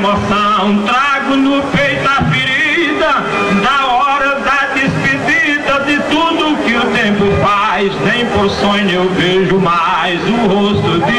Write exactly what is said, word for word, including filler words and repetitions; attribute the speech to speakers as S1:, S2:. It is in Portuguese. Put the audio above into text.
S1: emoção, trago no peito a ferida da hora da despedida, de tudo que o tempo faz. Nem por sonho eu vejo mais o rosto de